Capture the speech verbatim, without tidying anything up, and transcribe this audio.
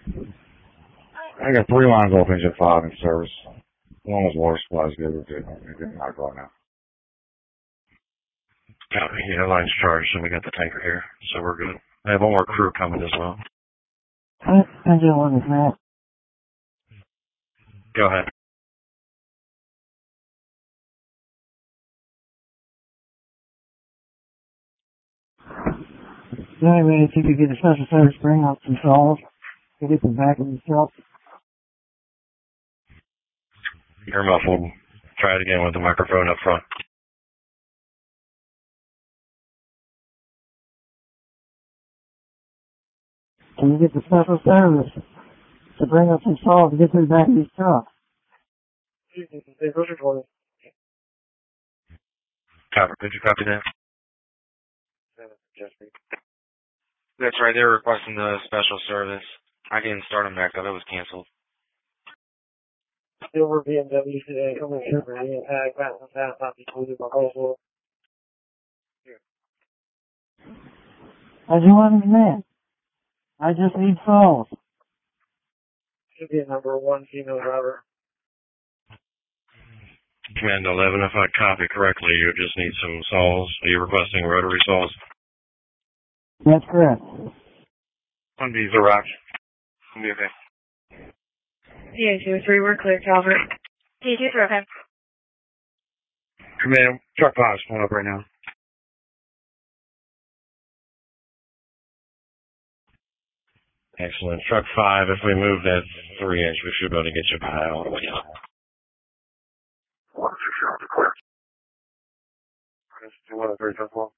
I got three lines off engine five in service. One was water supplies, the other two. It didn't knock right now. Copy. Yeah, line's charged, and we got the tanker here, so we're good. I have one more crew coming as well. Engine one is Matt. Go ahead. Anyway, if you could get a special service bring out some saws, get it to the back of the truck. You're muffled. Try it again with the microphone up front. Can you get the special service to bring up some saws to get to the back of these trucks? Copy. Did you copy that? That's right, they were requesting the special service. I didn't start them back up, it was canceled. Silver B M W today, coming here for the impact, back and pass, not included by whole. As you want me, man. I just need saws. Should be a number one female driver. Command eleven, if I copy correctly, you just need some saws. Are you requesting rotary saws? That's correct. On these are rocks. It'll be okay. D A two three, we're clear, Calvert. D A two three, okay. Command, truck five's pulling up right now. Excellent. Truck five, if we move that three inch, we should be able to get you high all the way up. One, two, shot, clear. One, three, truck one.